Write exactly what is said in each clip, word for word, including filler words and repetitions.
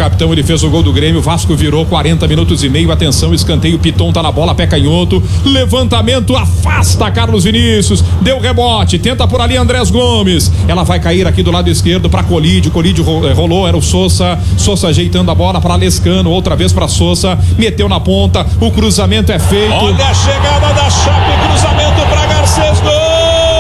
capitão, ele fez o gol do Grêmio. Vasco virou quarenta minutos e meio. Atenção, escanteio, Piton tá na bola, pé canhoto. Levantamento, afasta Carlos Vinícius. Deu rebote, tenta por ali Andrés Gomes. Ela vai cair aqui do lado esquerdo para Colídio. Colídio rolou, era o Sousa. Sousa ajeitando a bola para Lescano. Outra vez para Sousa. Meteu na ponta. O cruzamento é feito. Olha a chegada da Chape, cruzamento para Garcês. Gol!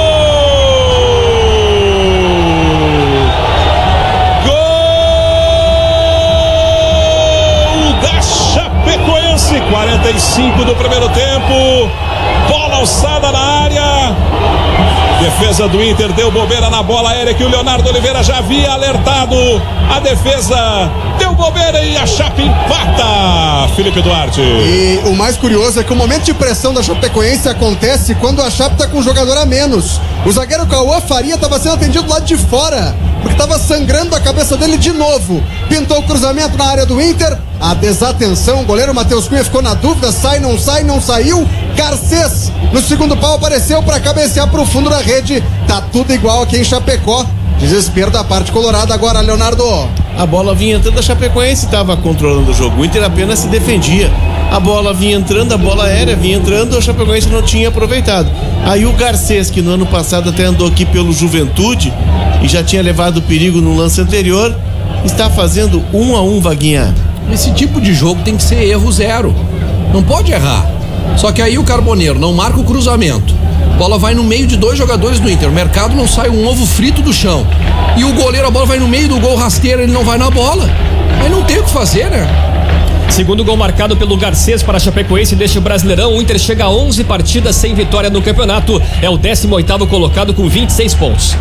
quarenta e cinco do primeiro tempo, bola alçada na área, defesa do Inter deu bobeira na bola aérea que o Leonardo Oliveira já havia alertado, a defesa deu bobeira e a Chape empata, Felipe Duarte. E o mais curioso é que o momento de pressão da Chapecoense acontece quando a Chape tá com um jogador a menos. O zagueiro Cauã Faria estava sendo atendido do lado de fora, porque estava sangrando a cabeça dele de novo. Pintou o cruzamento na área do Inter, a desatenção, o goleiro Matheus Cunha ficou na dúvida, sai, não sai, não saiu. Garcês no segundo pau apareceu para cabecear pro fundo da rede. Tá tudo igual aqui em Chapecó. Desespero da parte colorada agora, Leonardo. A bola vinha entrando, a Chapecoense estava controlando o jogo, o Inter apenas se defendia. A bola vinha entrando, a bola aérea vinha entrando, a Chapecoense não tinha aproveitado. Aí o Garcês, que no ano passado até andou aqui pelo Juventude e já tinha levado perigo no lance anterior, está fazendo um a um, Vaguinha. Esse tipo de jogo tem que ser erro zero, não pode errar. Só que aí o Carboneiro não marca o cruzamento, a bola vai no meio de dois jogadores do Inter, o Mercado não sai um ovo frito do chão, e o goleiro, a bola vai no meio do gol rasteiro, ele não vai na bola, aí não tem o que fazer, né? Segundo gol marcado pelo Garcês para a Chapecoense deste Brasileirão, o Inter chega a onze partidas sem vitória no campeonato, é o décimo oitavo colocado com vinte e seis pontos.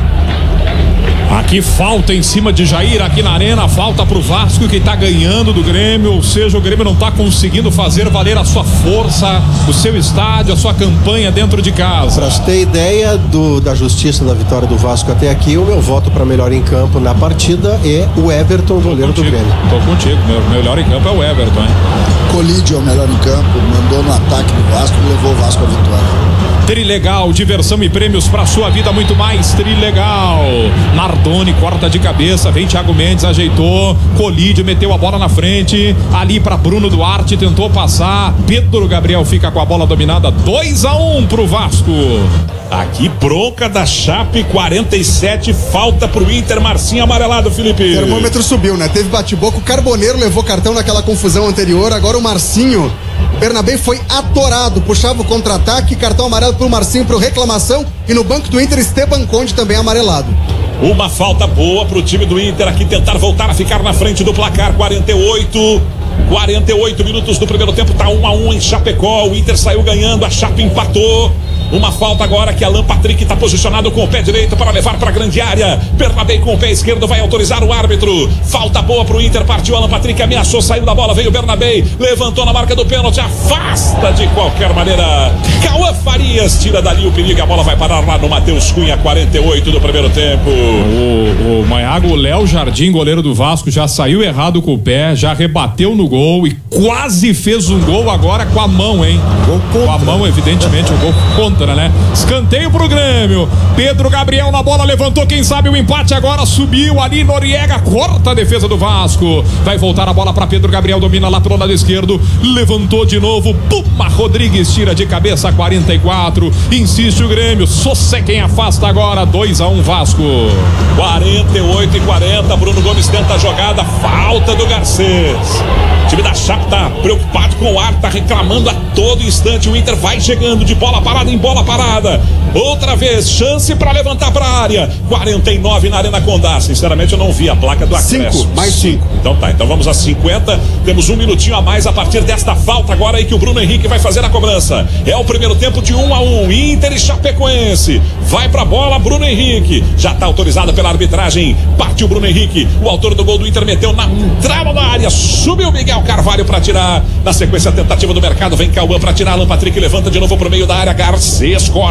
Aqui falta em cima de Jair, aqui na arena, falta pro Vasco que tá ganhando do Grêmio, ou seja, o Grêmio não tá conseguindo fazer valer a sua força, o seu estádio, a sua campanha dentro de casa. Pra você ter ideia do, da justiça da vitória do Vasco até aqui, o meu voto para melhor em campo na partida é o Everton, goleiro do Grêmio. Tô contigo, meu melhor em campo é o Everton, hein? Colídio é o melhor em campo, mandou no ataque do Vasco e levou o Vasco à vitória. Trilegal, diversão e prêmios pra sua vida, muito mais. Trilegal. Nardoni corta de cabeça, vem Thiago Mendes, ajeitou. Colídio meteu a bola na frente. Ali pra Bruno Duarte, tentou passar. Pedro Gabriel fica com a bola dominada. dois a um pro Vasco. Aqui bronca da Chape, quarenta e sete, falta pro Inter, Marcinho amarelado, Felipe. O termômetro subiu, né? Teve bate-boca, o Carboneiro levou cartão naquela confusão anterior, agora o Marcinho, Bernabé foi atorado, puxava o contra-ataque, cartão amarelo pro Marcinho pro reclamação, e no banco do Inter, Esteban Conde também amarelado. Uma falta boa pro time do Inter aqui tentar voltar a ficar na frente do placar, quarenta e oito. quarenta e oito minutos do primeiro tempo, tá um a um em Chapecó, o Inter saiu ganhando, a Chape empatou. Uma falta agora que Alan Patrick está posicionado com o pé direito para levar para a grande área. Bernabé com o pé esquerdo vai autorizar o árbitro. Falta boa para o Inter, partiu Alan Patrick, ameaçou, saiu da bola, veio Bernabé, levantou na marca do pênalti, afasta de qualquer maneira. Cauã Farias tira dali o perigo, a bola vai parar lá no Matheus Cunha, quarenta e oito do primeiro tempo. O, o Maiago, o Léo Jardim, goleiro do Vasco, já saiu errado com o pé, já rebateu no gol e quase fez um gol agora com a mão, hein? Gol contra. Com a mão, evidentemente, um gol contra. Né? Escanteio pro Grêmio. Pedro Gabriel na bola, levantou, quem sabe o empate agora, subiu ali, Noriega corta a defesa do Vasco, vai voltar a bola para Pedro Gabriel, domina lá pelo lado esquerdo, levantou de novo, Puma Rodrigues tira de cabeça, quarenta e quatro, insiste o Grêmio, Sossé quem afasta agora, dois a um Vasco. quarenta e oito e quarenta, Bruno Gomes tenta a jogada, falta do Garcês. O time da Chape tá preocupado com o ar, tá reclamando a todo instante, o Inter vai chegando de bola parada em bola parada, outra vez chance para levantar para a área, quarenta e nove na Arena Condá. Sinceramente eu não vi a placa do acréscimo. cinco, mais cinco. Então tá, então vamos a cinquenta, temos um minutinho a mais a partir desta falta agora aí que o Bruno Henrique vai fazer a cobrança. É o primeiro tempo de um a um, Inter e Chapecoense, vai pra bola Bruno Henrique, já tá autorizado pela arbitragem, partiu Bruno Henrique, o autor do gol do Inter meteu na entrada da área, subiu Miguel Carvalho para tirar, na sequência a tentativa do Mercado, vem Cauã para tirar, Alan Patrick levanta de novo pro meio da área, Garcês corta, agora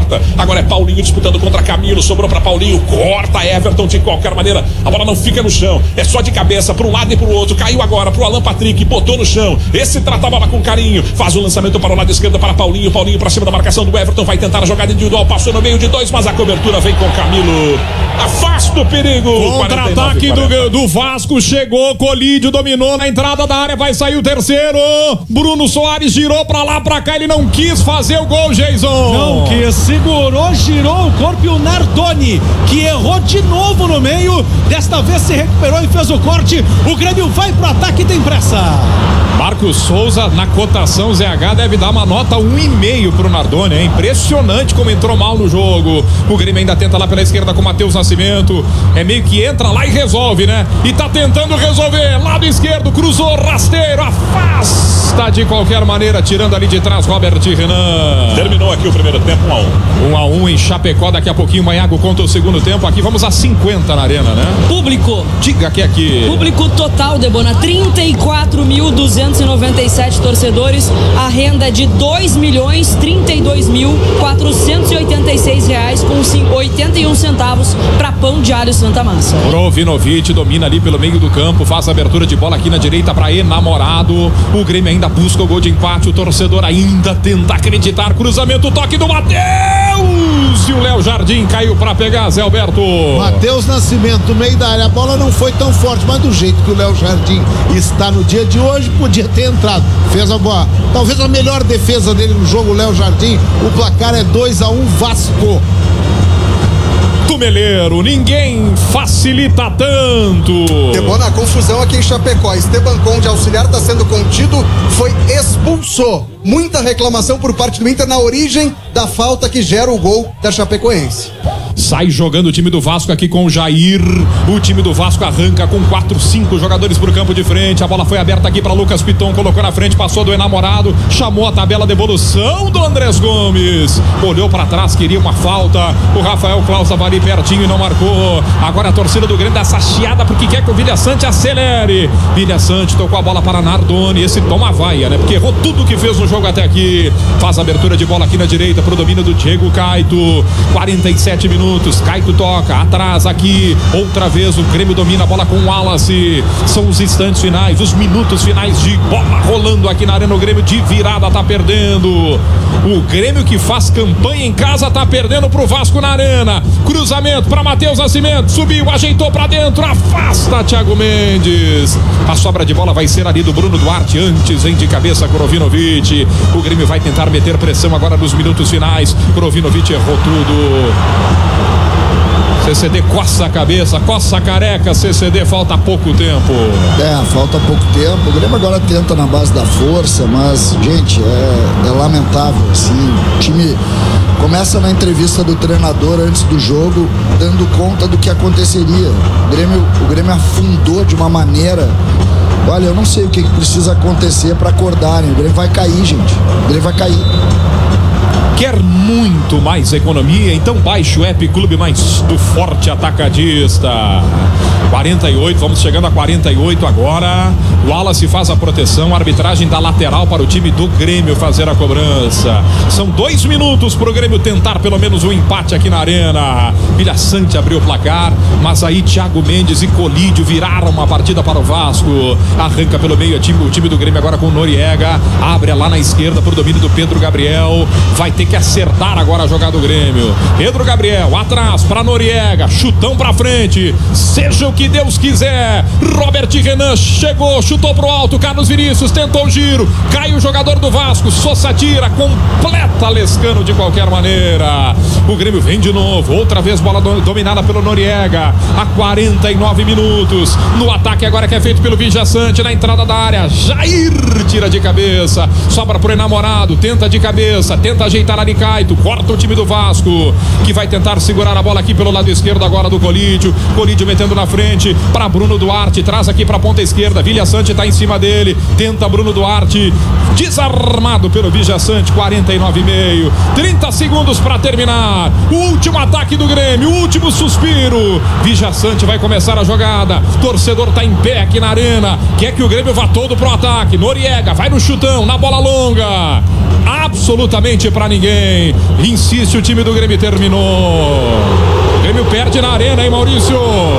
agora é Paulinho disputando contra Camilo, sobrou pra Paulinho, corta Everton de qualquer maneira, a bola não fica no chão, é só de cabeça pra um lado e pro outro, caiu agora pro Alan Patrick, botou no chão, esse trata a bola com carinho, faz o lançamento para o lado esquerdo para Paulinho, Paulinho pra cima da marcação do Everton, vai tentar a jogada individual, passou no meio de dois, mas a cobertura vem com Camilo, afasta o perigo. Contra-ataque do, do Vasco, chegou, Colídio dominou na entrada da área, vai sair o terceiro, Bruno Soares girou pra lá, pra cá, ele não quis fazer o gol, Jason. Não quis, segurou, girou o corpo e o Nardoni, que errou de novo no meio, desta vez se recuperou e fez o corte, o Grêmio vai pro ataque e tem pressa. Marcos Souza, na cotação Z H, deve dar uma nota um e meio pro Nardoni, é impressionante como entrou mal no jogo, o Grêmio ainda tenta lá pela esquerda com o Matheus Nascimento, é meio que entra lá e resolve, né? E tá tentando resolver, lado esquerdo, cruzou, rasteiro, afasta de qualquer maneira, tirando ali de trás Robert Renan. Terminou aqui o primeiro tempo, um a um. um a um em Chapecó, daqui a pouquinho Maiago conta o segundo tempo, aqui vamos a cinquenta na arena, né? Público. Diga que aqui. Público total, Debona, trinta e quatro mil duzentos e noventa e sete torcedores, a renda é de dois milhões trinta e dois mil quatrocentos e oitenta e seis reais com oitenta e um centavos para Pão de Alho Santa Massa. Brovinovic domina ali pelo meio do campo, faz a abertura de bola aqui na direita para Enamorado, o Grêmio ainda busca o gol de empate, o torcedor ainda tenta acreditar, cruzamento, toque do Matheus e o Léo Jardim caiu para pegar, Zé Alberto. Matheus Nascimento, meio da área, a bola não foi tão forte, mas do jeito que o Léo Jardim está no dia de hoje, podia ter entrado, fez a boa, talvez a melhor defesa dele no jogo, o Léo Jardim, o placar é dois a um Vasco. Tumeleiro, ninguém facilita tanto. Debona, a confusão aqui em Chapecó. Esteban Conde, auxiliar, está sendo contido, foi expulso. Muita reclamação por parte do Inter na origem da falta que gera o gol da Chapecoense. Sai jogando o time do Vasco aqui com o Jair. O time do Vasco arranca com quatro, cinco jogadores pro campo de frente. A bola foi aberta aqui para Lucas Piton, colocou na frente, passou do Enamorado, chamou a tabela de evolução do Andrés Gomes. Olhou para trás, queria uma falta. O Rafael Klaus estava ali pertinho e não marcou. Agora a torcida do Grêmio dá saciada porque quer que o Vilha Sante acelere. Vilha Sante tocou a bola para Nardoni. Esse toma vaia, né? Porque errou tudo que fez no jogo até aqui. Faz a abertura de bola aqui na direita pro domínio do Diego Caito. quarenta e sete minutos. Caito toca, atrás aqui, outra vez o Grêmio domina a bola com o Wallace. São os instantes finais, os minutos finais de bola rolando aqui na arena. O Grêmio de virada tá perdendo. O Grêmio que faz campanha em casa tá perdendo pro Vasco na arena. Cruzamento para Matheus Nascimento, subiu, ajeitou para dentro, afasta Thiago Mendes. A sobra de bola vai ser ali do Bruno Duarte, antes vem de cabeça Brovinovic. O Grêmio vai tentar meter pressão agora nos minutos finais. Brovinovic errou tudo. C C D coça a cabeça, coça a careca, C C D, falta pouco tempo. É, falta pouco tempo. O Grêmio agora tenta na base da força, mas, gente, é, é lamentável, assim. O time começa na entrevista do treinador antes do jogo, dando conta do que aconteceria. O Grêmio, o Grêmio afundou de uma maneira. Olha, eu não sei o que, que precisa acontecer para acordarem. O Grêmio vai cair, gente. O Grêmio vai cair. Quer muito mais economia? Então baixe o app Clube Mais do Forte Atacadista. quarenta e oito, vamos chegando a quarenta e oito agora. O Wallace faz a proteção, a arbitragem da lateral para o time do Grêmio fazer a cobrança. São dois minutos para o Grêmio tentar pelo menos um empate aqui na arena. Vilha Sante abriu o placar, mas aí Thiago Mendes e Colídio viraram uma partida para o Vasco. Arranca pelo meio o time, o time do Grêmio agora com o Noriega. Abre lá na esquerda para o domínio do Pedro Gabriel. Vai ter que acertar agora a jogada do Grêmio. Pedro Gabriel atrás para Noriega, chutão para frente, seja o que Deus quiser. Robert Renan chegou, chutou pro alto, Carlos Vinícius tentou o giro, cai o jogador do Vasco, Sossa tira, completa Lescano de qualquer maneira. O Grêmio vem de novo, outra vez bola do, dominada pelo Noriega, a quarenta e nove minutos, no ataque agora que é feito pelo Vilha Sante, na entrada da área, Jair tira de cabeça, sobra pro Enamorado, tenta de cabeça, tenta ajeitar ali Caito, corta o time do Vasco, que vai tentar segurar a bola aqui pelo lado esquerdo agora do Colídio. Colídio metendo na frente para Bruno Duarte, traz aqui para a ponta esquerda, Vilha Sante Sante tá em cima dele, tenta Bruno Duarte, desarmado pelo Vija Sante, quarenta e nove e meio, trinta segundos pra terminar, o último ataque do Grêmio, o último suspiro, Vija Sante vai começar a jogada, torcedor tá em pé aqui na arena, quer que o Grêmio vá todo pro ataque, Noriega vai no chutão, na bola longa, absolutamente pra ninguém, insiste o time do Grêmio, terminou, o Grêmio perde na arena, hein, Maurício?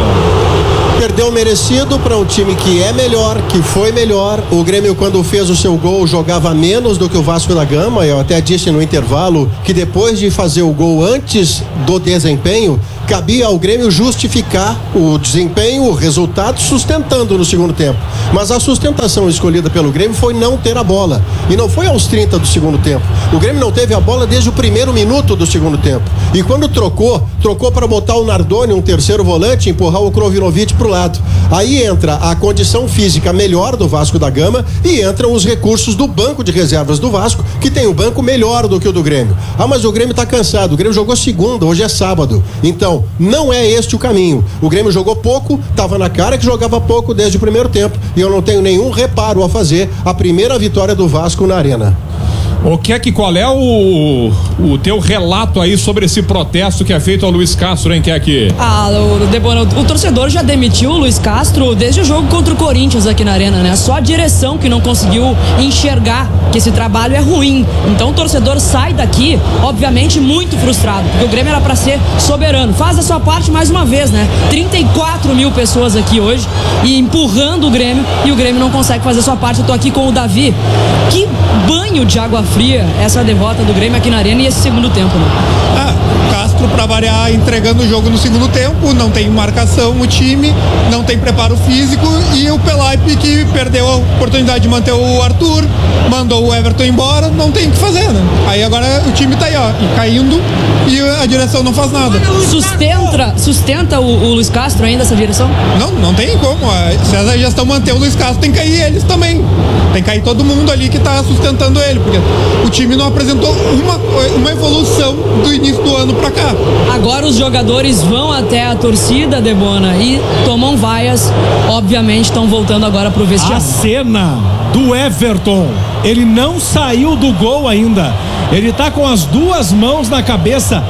Perdeu merecido para um time que é melhor, que foi melhor. O Grêmio, quando fez o seu gol, jogava menos do que o Vasco da Gama. Eu até disse no intervalo que depois de fazer o gol antes do desempenho, cabia ao Grêmio justificar o desempenho, o resultado, sustentando no segundo tempo. Mas a sustentação escolhida pelo Grêmio foi não ter a bola. E não foi aos trinta do segundo tempo. O Grêmio não teve a bola desde o primeiro minuto do segundo tempo. E quando trocou, trocou para botar o Nardoni, um terceiro volante, e empurrar o Krovinovic pro lado. Aí entra a condição física melhor do Vasco da Gama e entram os recursos do banco de reservas do Vasco, que tem um banco melhor do que o do Grêmio. Ah, mas o Grêmio tá cansado. O Grêmio jogou segunda, hoje é sábado. Então, não é este o caminho. O Grêmio jogou pouco, tava na cara que jogava pouco desde o primeiro tempo. E eu não tenho nenhum reparo a fazer. A primeira vitória do Vasco na Arena. O que é que qual é o, o teu relato aí sobre esse protesto que é feito ao Luiz Castro, hein, que é aqui? Ah, o, Debona, o, o torcedor já demitiu o Luiz Castro desde o jogo contra o Corinthians aqui na Arena, né? Só a direção que não conseguiu enxergar que esse trabalho é ruim. Então o torcedor sai daqui, obviamente, muito frustrado, porque o Grêmio era pra ser soberano. Faz a sua parte mais uma vez, né? trinta e quatro mil pessoas aqui hoje e empurrando o Grêmio, e o Grêmio não consegue fazer a sua parte. Eu tô aqui com o Davi. Que banho de água fria essa derrota do Grêmio aqui na Arena e esse segundo tempo, né? Ah, Castro pra variar entregando o jogo no segundo tempo, não tem marcação o time, não tem preparo físico, e o Pelaipe que perdeu a oportunidade de manter o Arthur, mandou o Everton embora, não tem o que fazer, né? Aí agora o time tá aí, ó, e caindo, e a direção não faz nada. Sustenta, sustenta o, o Luiz Castro ainda essa direção? Não, não tem como. Se essa gestão manter o Luiz Castro, tem que cair eles também. Tem que cair todo mundo ali que tá sustentando ele, porque o time não apresentou uma, uma evolução do início do ano pra cá. Agora os jogadores vão até a torcida, Debona, e tomam vaias, obviamente estão voltando agora pro vestiário. A cena do Everton, ele não saiu do gol ainda, ele tá com as duas mãos na cabeça,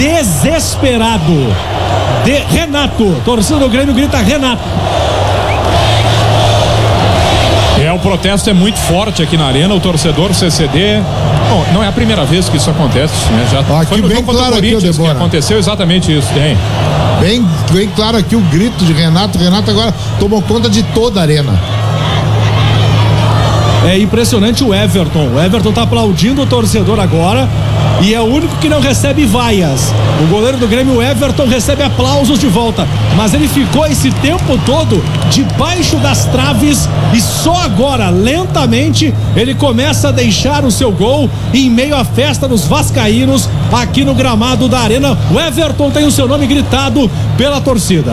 desesperado. De Renato, torcida do Grêmio grita Renato. É, o protesto é muito forte aqui na Arena, o torcedor C C D. Bom, não é a primeira vez que isso acontece, né? Já aqui foi no bem jogo contra claro o Corinthians aqui, que aconteceu exatamente isso, tem. Bem, bem claro aqui o grito de Renato. Renato agora tomou conta de toda a Arena. É impressionante o Everton. O Everton tá aplaudindo o torcedor agora e é o único que não recebe vaias. O goleiro do Grêmio, o Everton, recebe aplausos de volta, mas ele ficou esse tempo todo debaixo das traves e só agora, lentamente, ele começa a deixar o seu gol em meio à festa dos vascaínos aqui no gramado da Arena. O Everton tem o seu nome gritado pela torcida.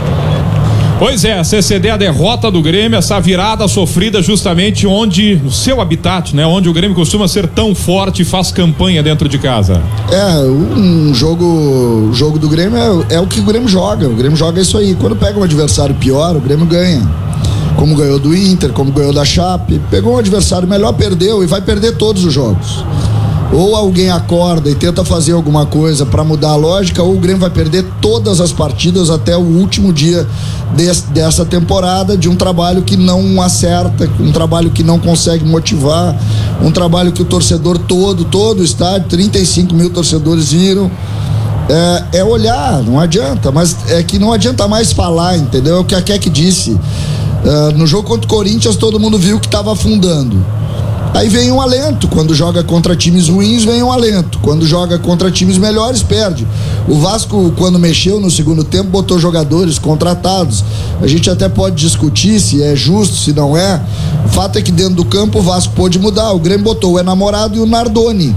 Pois é, a C C D, a derrota do Grêmio, essa virada sofrida justamente onde, no seu habitat, né? Onde o Grêmio costuma ser tão forte e faz campanha dentro de casa. É, um jogo, o jogo do Grêmio é, é o que o Grêmio joga, o Grêmio joga isso aí. Quando pega um adversário pior, o Grêmio ganha. Como ganhou do Inter, como ganhou da Chape, pegou um adversário melhor, perdeu e vai perder todos os jogos. Ou alguém acorda e tenta fazer alguma coisa para mudar a lógica, ou o Grêmio vai perder todas as partidas até o último dia desse, dessa temporada, de um trabalho que não acerta, um trabalho que não consegue motivar, um trabalho que o torcedor todo, todo o estádio, trinta e cinco mil torcedores viram. É, é olhar, não adianta, mas é que não adianta mais falar, entendeu? É o que a Keck disse. É, no jogo contra o Corinthians, todo mundo viu que estava afundando. Aí vem um alento, quando joga contra times ruins vem um alento, quando joga contra times melhores perde. O Vasco, quando mexeu no segundo tempo, botou jogadores contratados. A gente até pode discutir se é justo, se não é. O fato é que dentro do campo o Vasco pôde mudar. O Grêmio botou o Enamorado e o Nardoni.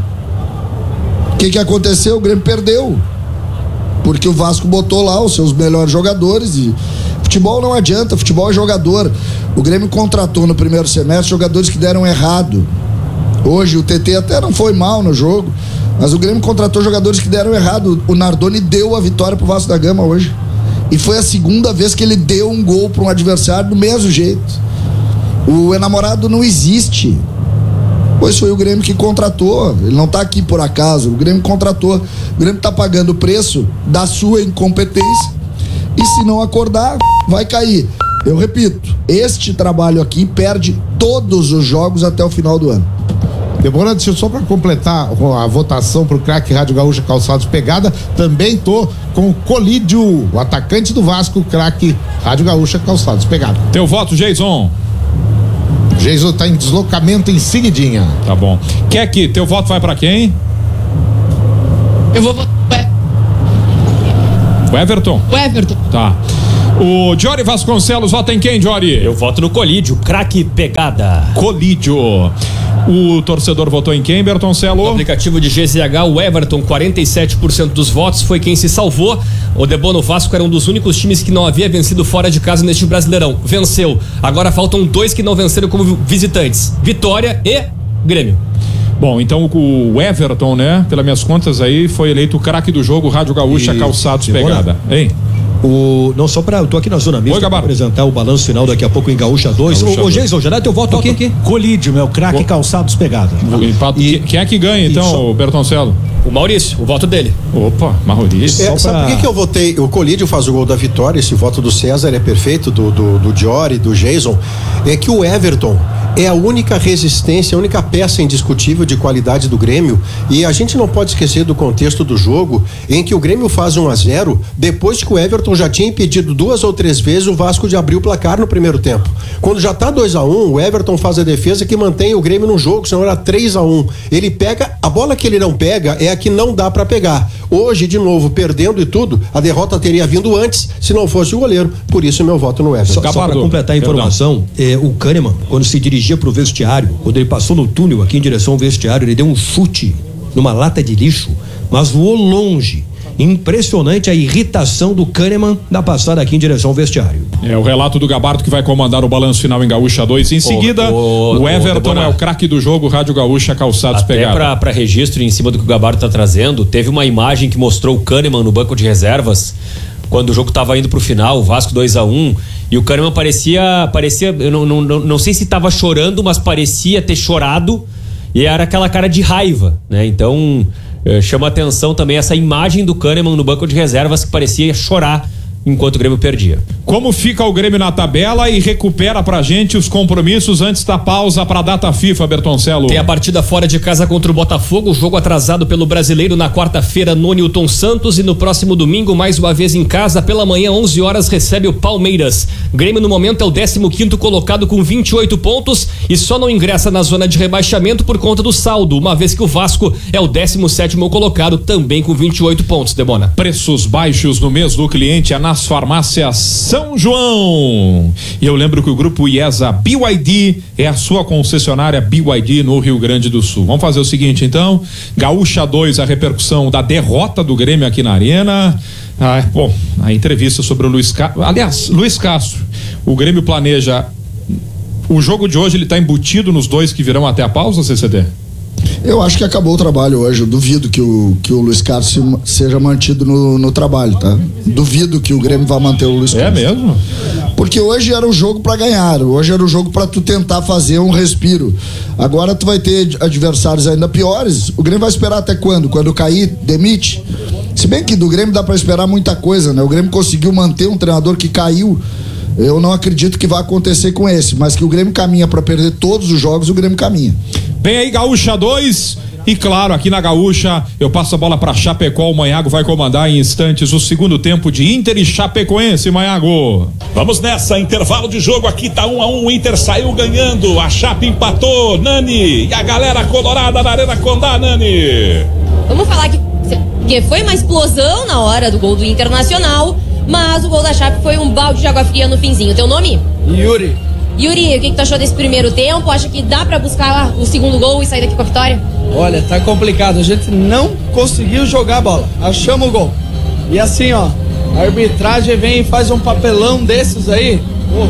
O que que aconteceu? O Grêmio perdeu, porque o Vasco botou lá os seus melhores jogadores. E futebol não adianta, futebol é jogador. O Grêmio contratou no primeiro semestre jogadores que deram errado. Hoje o T T até não foi mal no jogo, mas o Grêmio contratou jogadores que deram errado. O Nardoni deu a vitória pro Vasco da Gama hoje, e foi a segunda vez que ele deu um gol para um adversário do mesmo jeito. O enamorado não existe. Pois foi o Grêmio que contratou. Ele não tá aqui por acaso. O Grêmio contratou. O Grêmio tá pagando o preço da sua incompetência. E se não acordar, vai cair. Eu repito, este trabalho aqui perde todos os jogos até o final do ano. Demora, deixa eu só para completar a votação pro craque Rádio Gaúcha Calçados Pegada, também tô com o Colídio, o atacante do Vasco, craque Rádio Gaúcha Calçados Pegada. Teu voto, Jason? Jason tá em deslocamento em seguidinha. Tá bom. Quer que teu voto vai para quem? Eu vou votar. O Everton? O Everton. Tá. O Jory Vasconcelos vota em quem, Jory? Eu voto no Colídio, craque Pegada. Colídio. O torcedor votou em quem, Bertoncelo? No aplicativo de G Z H, o Everton, quarenta e sete por cento dos votos, foi quem se salvou. O Debono Vasco era um dos únicos times que não havia vencido fora de casa neste Brasileirão. Venceu. Agora faltam dois que não venceram como visitantes: Vitória e Grêmio. Bom, então o Everton, né, pelas minhas contas aí, foi eleito o craque do jogo, Rádio Gaúcha e... Calçados Pegada. Hein? O, não só pra, eu tô aqui na zona mista para apresentar o balanço final daqui a pouco em Gaúcha dois. Ô, ô Jason, já dá teu voto aqui? aqui? Colídio, meu craque Calçados Pegada. E quem é que ganha então, só... Bertoncelo? O Maurício, o voto dele. Opa, Maurício. É, pra... Sabe por que, que eu votei? O Colídio faz o gol da vitória, esse voto do César é perfeito, do, do, do Jory, do Jason. É que o Everton é a única resistência, a única peça indiscutível de qualidade do Grêmio, e a gente não pode esquecer do contexto do jogo, em que o Grêmio faz um a zero, depois que o Everton já tinha impedido duas ou três vezes o Vasco de abrir o placar no primeiro tempo. Quando já tá dois a um, o Everton faz a defesa que mantém o Grêmio no jogo, senão era três a um. Ele pega, a bola que ele não pega é a que não dá para pegar. Hoje, de novo, perdendo e tudo, a derrota teria vindo antes, se não fosse o goleiro. Por isso, meu voto no Everton. Só, só para completar a informação, é, o Kahneman, quando se dirigia pro vestiário, quando ele passou no túnel aqui em direção ao vestiário, ele deu um chute numa lata de lixo, mas voou longe. Impressionante a irritação do Kahneman na passada aqui em direção ao vestiário. É o relato do Gabardo que vai comandar o balanço final em Gaúcha dois. Em seguida, o, o, o Everton o é o craque do jogo, Rádio Gaúcha Calçados Pegada. Até para registro, em cima do que o Gabardo está trazendo, teve uma imagem que mostrou o Kahneman no banco de reservas quando o jogo estava indo pro final, o Vasco dois a um, e o Kahneman parecia, parecia eu não, não, não, não sei se estava chorando, mas parecia ter chorado, e era aquela cara de raiva, né? Então eh, chama atenção também essa imagem do Kahneman no banco de reservas que parecia chorar enquanto o Grêmio perdia. Como fica o Grêmio na tabela e recupera pra gente os compromissos antes da pausa pra data FIFA, Bertoncelo? Tem a partida fora de casa contra o Botafogo, jogo atrasado pelo Brasileiro na quarta-feira no Newton Santos, e no próximo domingo, mais uma vez em casa, pela manhã, onze horas, recebe o Palmeiras. Grêmio no momento é o décimo quinto colocado com vinte e oito pontos e só não ingressa na zona de rebaixamento por conta do saldo, uma vez que o Vasco é o décimo sétimo colocado também com vinte e oito pontos, Demona. Preços baixos no mês do cliente é nas farmácias São João. E eu lembro que o grupo IESA B Y D é a sua concessionária B Y D no Rio Grande do Sul. Vamos fazer o seguinte então, Gaúcha dois, a repercussão da derrota do Grêmio aqui na Arena. Ah, bom, a entrevista sobre o Luiz Castro, aliás, Luiz Castro, o Grêmio planeja o jogo de hoje, ele está embutido nos dois que virão até a pausa, C C D? Eu acho que acabou o trabalho hoje. Eu duvido que o, que o Luiz Carlos seja mantido no, no trabalho, tá? Duvido que o Grêmio vá manter o Luiz Carlos. É mesmo? Porque hoje era o jogo pra ganhar. Hoje era o jogo pra tu tentar fazer um respiro. Agora tu vai ter adversários ainda piores. O Grêmio vai esperar até quando? Quando cair, demite? Se bem que do Grêmio dá pra esperar muita coisa, né? O Grêmio conseguiu manter um treinador que caiu. Eu não acredito que vai acontecer com esse, mas que o Grêmio caminha para perder todos os jogos, o Grêmio caminha. Vem aí Gaúcha dois, e claro, aqui na Gaúcha eu passo a bola para Chapecó. O Manhago vai comandar em instantes o segundo tempo de Inter e Chapecoense, Manhago. Vamos nessa, intervalo de jogo, aqui tá um a um, o Inter saiu ganhando, a Chape empatou, Nani, e a galera colorada na Arena Condá, Nani. Vamos falar que, que foi uma explosão na hora do gol do Internacional, mas o gol da Chape foi um balde de água fria no finzinho. Teu nome? Yuri. Yuri, o que, que tu achou desse primeiro tempo? Acha que dá pra buscar o segundo gol e sair daqui com a vitória? Olha, tá complicado. A gente não conseguiu jogar a bola. Achamos o gol. E assim, ó, a arbitragem vem e faz um papelão desses aí.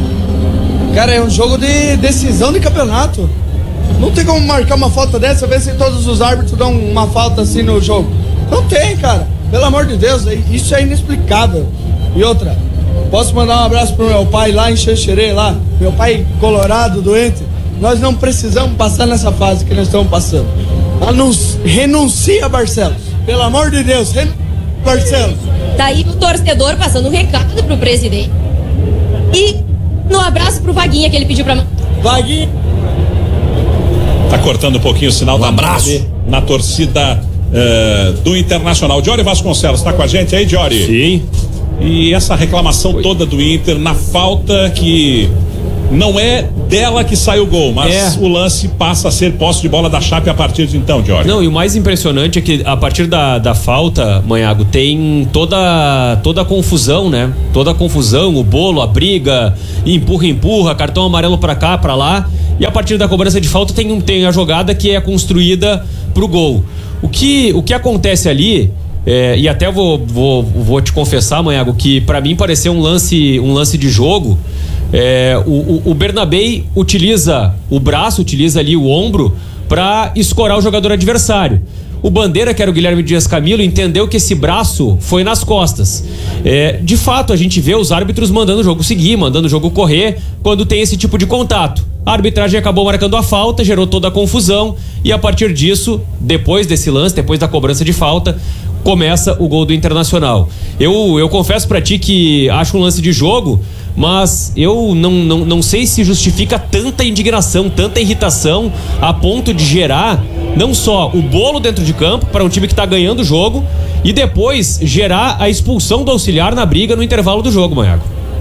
Pô, cara, é um jogo de decisão de campeonato. Não tem como marcar uma falta dessa, ver se todos os árbitros dão uma falta assim no jogo. Não tem, cara. Pelo amor de Deus, isso é inexplicável. E outra, Posso mandar um abraço pro meu pai lá em Xanxerê, lá, meu pai colorado, doente. Nós não precisamos passar nessa fase que nós estamos passando. Anunci... Renuncia, Barcelos. Pelo amor de Deus, renuncia, Barcelos. Daí o torcedor passando um recado pro presidente. E no abraço pro Vaguinha que ele pediu pra... Vaguinha. Tá cortando um pouquinho o sinal um da abraço na torcida uh, do Internacional. Diori Vasconcelos, tá com a gente aí, Diori? Sim. E essa reclamação Oi. toda do Inter na falta que não é dela que sai o gol, mas é. o lance passa a ser posse de bola da Chape a partir de então, Diori. Não, e o mais impressionante é que a partir da, da falta, Manhago, tem toda, toda a confusão, né? Toda a confusão, o bolo, a briga, empurra, empurra, cartão amarelo pra cá, pra lá. E a partir da cobrança de falta tem, tem a jogada que é construída pro gol. O que, o que acontece ali, é, e até vou, vou, vou te confessar, Manhago, que pra mim pareceu um lance, um lance de jogo. É, o, o, o Bernabei utiliza o braço, utiliza ali o ombro pra escorar o jogador adversário. O Bandeira, que era o Guilherme Dias Camilo, entendeu que esse braço foi nas costas. É, de fato, a gente vê os árbitros mandando o jogo seguir, mandando o jogo correr quando tem esse tipo de contato. A arbitragem acabou marcando a falta, gerou toda a confusão e a partir disso, depois desse lance, depois da cobrança de falta, começa o gol do Internacional. Eu, eu confesso pra ti que acho um lance de jogo, mas eu não, não, não sei se justifica tanta indignação, tanta irritação a ponto de gerar não só o bolo dentro de campo para um time que tá ganhando o jogo e depois gerar a expulsão do auxiliar na briga no intervalo do jogo, Manhago.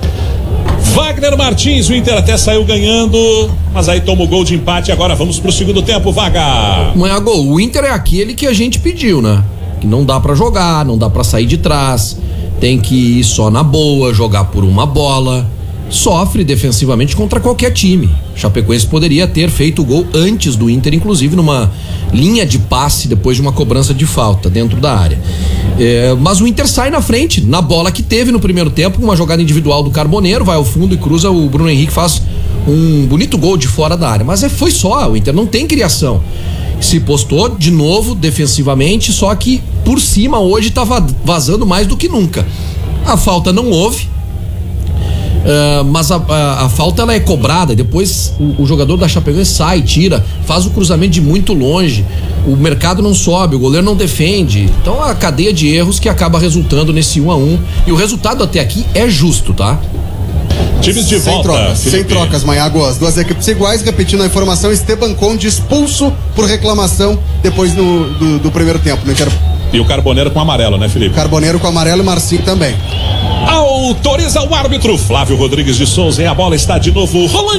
Wagner Martins, o Inter até saiu ganhando, mas aí toma o gol de empate. Agora vamos pro segundo tempo, Vaga. Manhago, o Inter é aquele que a gente pediu, né? Que não dá pra jogar, não dá pra sair de trás, tem que ir só na boa, jogar por uma bola. Sofre defensivamente contra qualquer time. Chapecoense poderia ter feito o gol antes do Inter, inclusive numa linha de passe depois de uma cobrança de falta dentro da área. É, mas o Inter sai na frente, na bola que teve no primeiro tempo, uma jogada individual do Carboneiro, vai ao fundo e cruza, o Bruno Henrique faz um bonito gol de fora da área. Mas é, foi só, o Inter não tem criação. Se postou de novo defensivamente, só que por cima hoje tá vazando mais do que nunca. A falta não houve. Uh, mas a, a, a falta ela é cobrada, depois o, o jogador da Chapecoense sai, tira, faz o cruzamento de muito longe, o mercado não sobe, o goleiro não defende, então a cadeia de erros que acaba resultando nesse um a um, e o resultado até aqui é justo, tá? Times de sem volta, trocas, Felipe. sem trocas, Manhago, as duas equipes iguais, repetindo a informação, Esteban Conde expulso por reclamação depois no, do, do primeiro tempo, não quero... E o Carboneiro com amarelo, né, Felipe? Carboneiro com amarelo e Marcinho também. Autoriza o árbitro Flávio Rodrigues de Souza e a bola está de novo rolando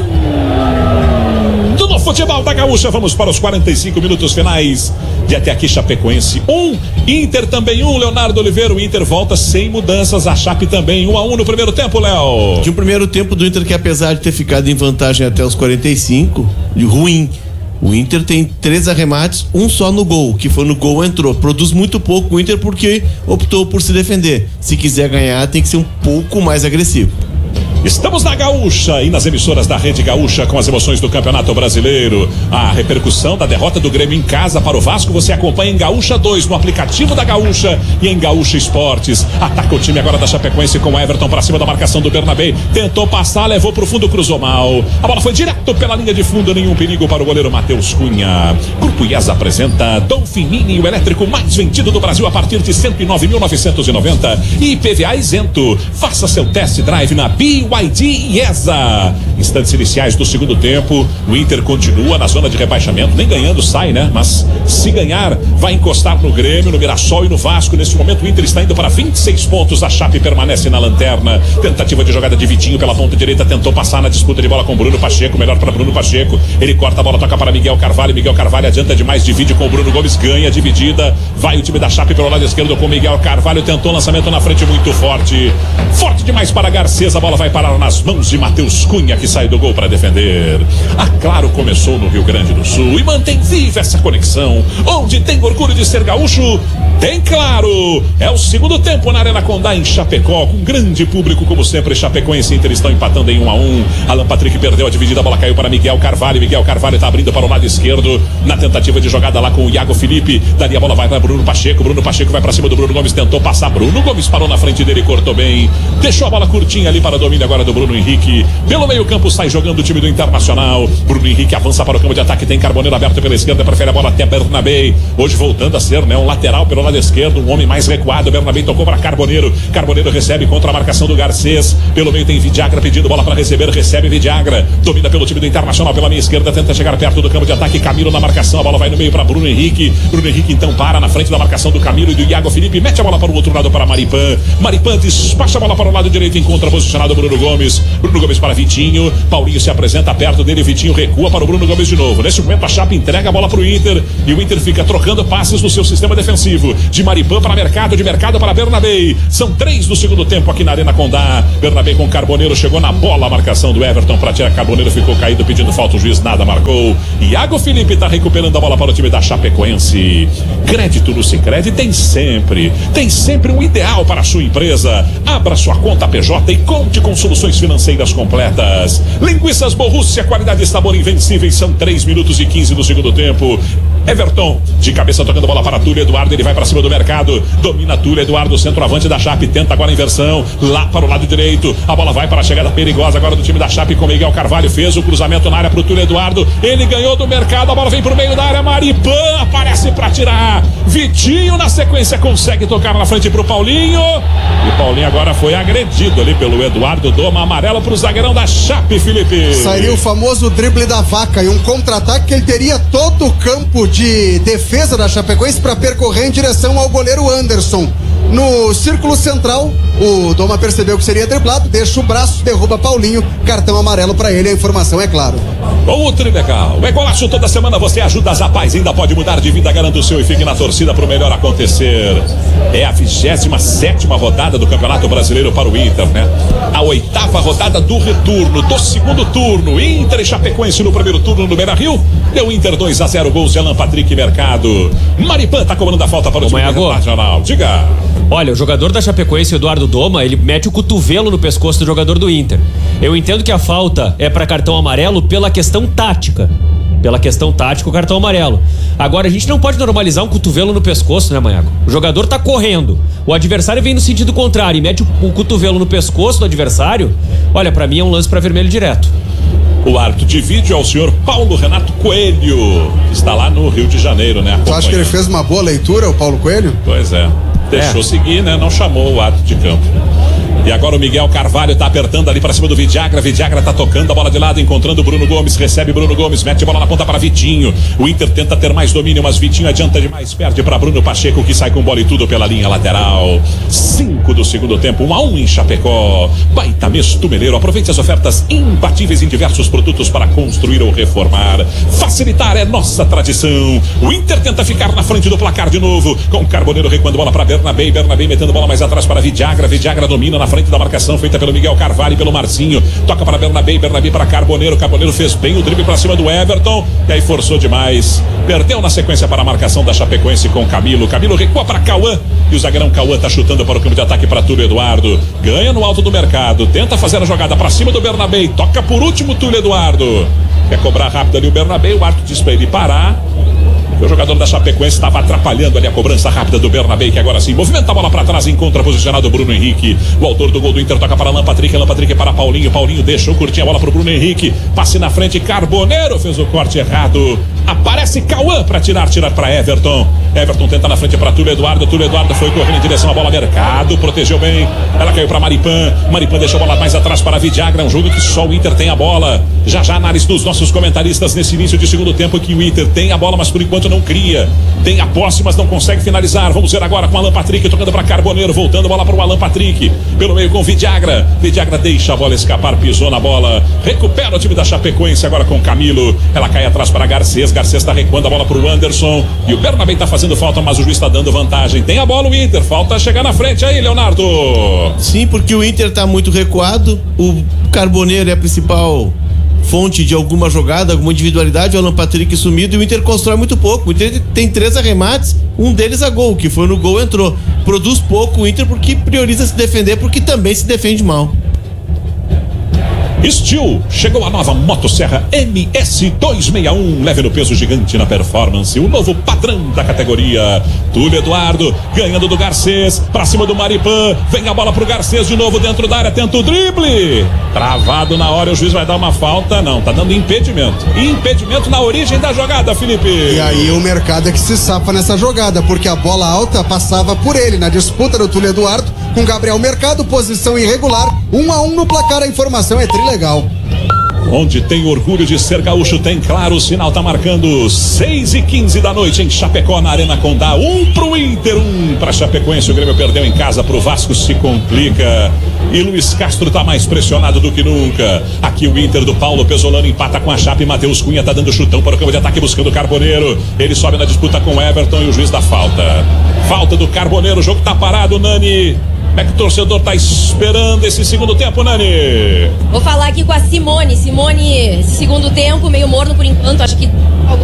no futebol da Gaúcha. Vamos para os quarenta e cinco minutos finais de até aqui. Chapecoense um, Inter também um. Leonardo Oliveira, o Inter volta sem mudanças, a Chape também um a um no primeiro tempo, Léo. De um primeiro tempo do Inter que, apesar de ter ficado em vantagem até os quarenta e cinco, de ruim. O Inter tem três arremates, um só no gol, que foi no gol, entrou. Produz muito pouco o Inter porque optou por se defender. Se quiser ganhar, tem que ser um pouco mais agressivo. Estamos na Gaúcha e nas emissoras da Rede Gaúcha com as emoções do Campeonato Brasileiro. A repercussão da derrota do Grêmio em casa para o Vasco você acompanha em Gaúcha dois, no aplicativo da Gaúcha e em Gaúcha Esportes. Ataca o time agora da Chapecoense com o Everton para cima da marcação do Bernabé. Tentou passar, levou para o fundo, cruzou mal. A bola foi direto pela linha de fundo, nenhum perigo para o goleiro Matheus Cunha. Grupo I E S apresenta Dolphin Mini, o elétrico mais vendido do Brasil a partir de cento e nove mil novecentos e noventa. E I P V A isento. Faça seu test drive na B Y D I E S A. Instantes iniciais do segundo tempo, o Inter continua na zona de rebaixamento, nem ganhando sai, né? Mas se ganhar, vai encostar no Grêmio, no Mirassol e no Vasco. Nesse momento o Inter está indo para vinte e seis pontos, a Chape permanece na lanterna. Tentativa de jogada de Vitinho pela ponta direita, tentou passar na disputa de bola com Bruno Pacheco, melhor para Bruno Pacheco, ele corta a bola, toca para Miguel Carvalho, Miguel Carvalho adianta demais, divide com o Bruno Gomes, ganha dividida, vai o time da Chape pelo lado esquerdo com Miguel Carvalho, tentou lançamento na frente muito forte, forte demais para Garcês, a bola vai para parar nas mãos de Matheus Cunha, que sai do gol para defender. A Claro começou no Rio Grande do Sul e mantém viva essa conexão. Onde tem orgulho de ser gaúcho, tem Claro. É o segundo tempo na Arena Condá, em Chapecó, com grande público, como sempre. Chapecoense e Inter estão empatando em um a um. Alan Patrick perdeu a dividida, a bola caiu para Miguel Carvalho. Miguel Carvalho está abrindo para o lado esquerdo, na tentativa de jogada lá com o Iago Felipe. Dali a bola vai para Bruno Pacheco. Bruno Pacheco vai para cima do Bruno Gomes, tentou passar. Bruno Gomes parou na frente dele, cortou bem. Deixou a bola curtinha ali para o domínio agora do Bruno Henrique. Pelo meio campo sai jogando o time do Internacional. Bruno Henrique avança para o campo de ataque, tem Carboneiro aberto pela esquerda, prefere a bola até Bernabé. Hoje voltando a ser, né, um lateral pelo lado esquerdo, um homem mais recuado. Bernabé tocou para Carboneiro. Carboneiro recebe contra a marcação do Garcês. Pelo meio tem Vidiagra pedindo bola para receber, recebe Vidiagra. Domina pelo time do Internacional pela minha esquerda, tenta chegar perto do campo de ataque. Camilo na marcação, a bola vai no meio para Bruno Henrique. Bruno Henrique então para na frente da marcação do Camilo e do Iago Felipe. Mete a bola para o outro lado para Maripan. Maripan despacha a bola para o lado direito, encontra posicionado Bruno Gomes. Bruno Gomes para Vitinho. Paulinho se apresenta perto dele. Vitinho recua para o Bruno Gomes de novo. Nesse momento a Chape entrega a bola para o Inter e o Inter fica trocando passes no seu sistema defensivo. De Maripan para Mercado, de Mercado para Bernabé. São três no segundo tempo aqui na Arena Condá. Bernabé com Carboneiro, chegou na bola a marcação do Everton para tirar. Carboneiro ficou caído pedindo falta, o juiz nada marcou. Iago Felipe está recuperando a bola para o time da Chapecoense. Crédito no Sicredi tem sempre, tem sempre um ideal para a sua empresa. Abra sua conta P J e conte com soluções financeiras completas. Linguiças Borrússia, qualidade e sabor invencíveis. São três minutos e quinze do segundo tempo. Everton, de cabeça tocando bola para Túlio Eduardo, ele vai para cima do Mercado, domina Túlio Eduardo, centroavante da Chape, tenta agora a inversão, lá para o lado direito, a bola vai para a chegada perigosa agora do time da Chape com Miguel Carvalho, fez o cruzamento na área para o Túlio Eduardo, ele ganhou do Mercado, a bola vem para o meio da área, Maripan aparece para tirar, Vitinho na sequência consegue tocar na frente para o Paulinho, e Paulinho agora foi agredido ali pelo Eduardo, doma amarelo para o zagueirão da Chape, Felipe. Sairia o famoso drible da vaca e um contra-ataque que ele teria todo o campo de de defesa da Chapecoense para percorrer em direção ao goleiro Anderson. No círculo central, o Doma percebeu que seria driblado, deixa o braço, derruba Paulinho, cartão amarelo para ele, a informação é claro. O Trilegal, é golaço toda semana, você ajuda as rapazes, ainda pode mudar de vida, garanta o seu e fique na torcida para o melhor acontecer. É a vigésima sétima rodada do Campeonato Brasileiro para o Inter, né? A oitava rodada do retorno, do segundo turno, Inter e Chapecoense no primeiro turno no Beira-Rio, deu Inter dois a zero, gols de Alan Patrick e Mercado. Maripan tá cobrando a falta para o time internacional, diga. Olha, o jogador da Chapecoense, Eduardo Doma, ele mete o cotovelo no pescoço do jogador do Inter. Eu entendo que a falta é para cartão amarelo pela questão tática. Pela questão tática, o cartão amarelo. Agora, a gente não pode normalizar um cotovelo no pescoço, né, Manhago? O jogador tá correndo. O adversário vem no sentido contrário e mete o, o cotovelo no pescoço do adversário. Olha, pra mim é um lance pra vermelho direto. O árbitro de vídeo é o senhor Paulo Renato Coelho, que está lá no Rio de Janeiro, né? Tu acha que ele fez uma boa leitura, o Paulo Coelho? Pois é. Deixou é. seguir, né? Não chamou o árbitro de campo. E agora o Miguel Carvalho tá apertando ali para cima do Vidiagra. Vidiagra tá tocando a bola de lado, encontrando o Bruno Gomes. Recebe Bruno Gomes, mete a bola na ponta para Vitinho. O Inter tenta ter mais domínio, mas Vitinho adianta demais. Perde para Bruno Pacheco, que sai com bola e tudo pela linha lateral. Cinco do segundo tempo, um a um em Chapecó. Baita mês Tumeleiro. Aproveite as ofertas imbatíveis em diversos produtos para construir ou reformar. Facilitar é nossa tradição. O Inter tenta ficar na frente do placar de novo. Com o Carboneiro recuando bola para Bernabé. Bernabé metendo bola mais atrás para Vidiagra. Vidiagra domina na frente da marcação feita pelo Miguel Carvalho e pelo Marcinho, toca para Bernabé, Bernabé para Carboneiro, Carboneiro fez bem o drible para cima do Everton e aí forçou demais, perdeu na sequência para a marcação da Chapecoense com Camilo, Camilo recua para Cauã e o zagueirão Cauã tá chutando para o campo de ataque para Túlio Eduardo, ganha no alto do Mercado, tenta fazer a jogada para cima do Bernabé, toca por último Túlio Eduardo, quer cobrar rápido ali o Bernabé, o árbitro diz para ele parar. O jogador da Chapecoense estava atrapalhando ali a cobrança rápida do Bernabé, que agora sim movimenta a bola para trás, encontra posicionado o Bruno Henrique. O autor do gol do Inter toca para Alan Patrick, Alan Patrick para Paulinho, Paulinho deixou curtir a bola para o Bruno Henrique, passe na frente, Carboneiro fez o corte errado. Aparece Cauã para tirar, tirar para Everton. Everton tenta na frente para Túlio Eduardo, Túlio Eduardo foi correndo em direção à bola, Mercado, protegeu bem, ela caiu para Maripan, Maripan deixou a bola mais atrás para Vidiagra, um jogo que só o Inter tem a bola. Já já análise dos nossos comentaristas nesse início de segundo tempo, que o Inter tem a bola, mas por enquanto não cria, tem a posse, mas não consegue finalizar. Vamos ver agora com Alan Patrick tocando para Carboneiro, voltando a bola para o Alan Patrick, pelo meio com Vidiagra, Vidiagra deixa a bola escapar, pisou na bola, recupera o time da Chapecoense agora com Camilo, ela cai atrás para Garcês, Garcês tá recuando a bola pro Anderson. E o Bernabé tá fazendo falta, mas o juiz tá dando vantagem. Tem a bola o Inter, falta chegar na frente aí, Leonardo. Sim, porque o Inter tá muito recuado. O Carboneiro é a principal fonte de alguma jogada, alguma individualidade. O Alan Patrick sumido e o Inter constrói muito pouco. O Inter tem três arremates, um deles a gol, que foi no gol, entrou. Produz pouco o Inter porque prioriza se defender, porque também se defende mal. Steel, chegou a nova Motosserra M S duzentos e sessenta e um, leve no peso, gigante na performance, o novo padrão da categoria. Túlio Eduardo, ganhando do Garcês, pra cima do Maripan, vem a bola pro Garcês de novo dentro da área, tenta o drible, travado na hora, o juiz vai dar uma falta, não, tá dando impedimento, impedimento na origem da jogada, Felipe. E aí o Mercado é que se safa nessa jogada, porque a bola alta passava por ele na disputa do Túlio Eduardo com Gabriel Mercado, posição irregular, um a um no placar, a informação é trilegal. Onde tem orgulho de ser gaúcho, tem claro, o sinal tá marcando seis e quinze da noite em Chapecó, na Arena Condá, um pro Inter, um pra Chapecoense, o Grêmio perdeu em casa pro Vasco, se complica, e Luiz Castro tá mais pressionado do que nunca. Aqui o Inter do Paulo Pesolano empata com a Chape, Matheus Cunha tá dando chutão para o campo de ataque buscando o Carboneiro, ele sobe na disputa com o Everton e o juiz dá falta, falta do Carboneiro, o jogo tá parado, Nani. Como é que o torcedor tá esperando esse segundo tempo, Nani? Vou falar aqui com a Simone. Simone, segundo tempo, meio morno por enquanto, acho que...